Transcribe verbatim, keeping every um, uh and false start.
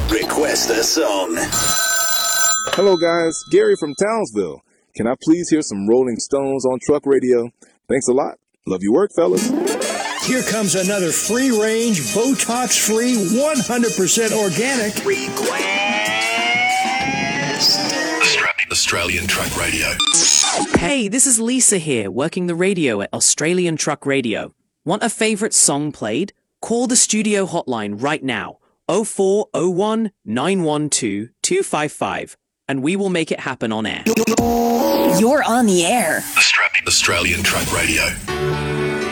Request a song. Hello guys, Gary from Townsville. Can I please hear some Rolling Stones on Truck Radio? Thanks a lot. Love your work, fellas. Here comes another free-range, Botox-free, one hundred percent organic Request. Australian Truck Radio. Hey, this is Lisa here, working the radio at Australian Truck Radio. Want a favourite song played? Call the studio hotline right now, oh four oh one, nine one two, two five five, and we will make it happen on air. You're on the air. Australian Truck Radio.